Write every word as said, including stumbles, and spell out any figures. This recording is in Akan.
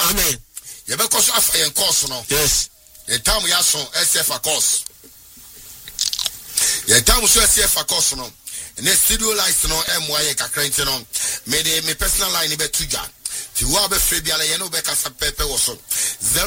amen ye be koso afa yen course no yes ye time ya so S F A course ye time so S F A course no ne studio lights no M Y kakra nti no me de me personal line be tuja ti wo be free bia le ye no be kasa pepe wo so